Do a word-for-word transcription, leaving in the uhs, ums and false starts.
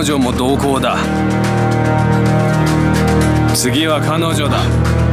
女も同行だ。次は彼女だ。